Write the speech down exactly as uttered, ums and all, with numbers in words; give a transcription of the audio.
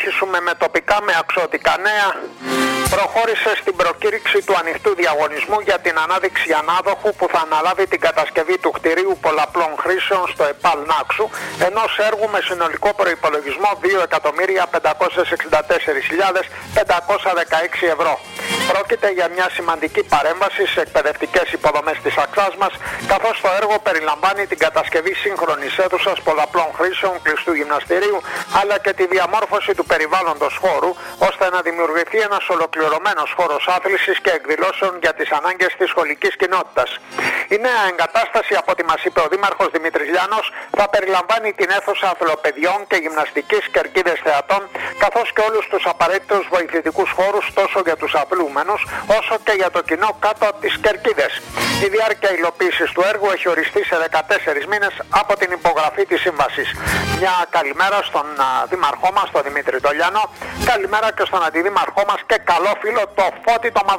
συνεχίσουμε με τοπικά με αξιωτικά νέα. Προχώρησε στην προκήρυξη του ανοιχτού διαγωνισμού για την ανάδειξη ανάδοχου που θα αναλάβει την κατασκευή του κτηρίου πολλαπλών χρήσεων στο ΕΠΑΛ Νάξου, ενός έργου με συνολικό προϋπολογισμό δύο εκατομμύρια πεντακόσιες εξήντα τέσσερις χιλιάδες πεντακόσια δεκαέξι ευρώ. Πρόκειται για μια σημαντική παρέμβαση σε εκπαιδευτικές υποδομές της Αξάς μας, καθώς το έργο περιλαμβάνει την κατασκευή σύγχρονης αίθουσας πολλαπλών χρήσεων κλειστού γυμναστηρίου, αλλά και τη διαμόρφωση του περιβάλλοντος χώρου, ώστε να δημιουργηθεί ένας ολοκληρωμένος χώρος άθλησης και εκδηλώσεων για τις ανάγκες της σχολικής κοινότητας. Η νέα εγκατάσταση, από ό,τι μας είπε ο Δήμαρχος Δημήτρης Λιάνος, θα περιλαμβάνει την αίθουσα αθλοπαιδιών και γυμναστικής, κερκίδες θεατών, καθώς και όλους τους απαραίτητους βοηθητικούς χώρους τόσο για τους αθλούμενους όσο και για το κοινό κάτω από τις κερκίδες. Η διάρκεια υλοποίησης του έργου έχει οριστεί σε δεκατέσσερις μήνες από την υπογραφή της σύμβασης. Μια καλημέρα στον Δήμαρχό μας, τον Δημήτρη Τολιάνο, καλημέρα και στον Αντιδήμαρχό μας και καλό φίλο, το Φώτη το Μαυρο.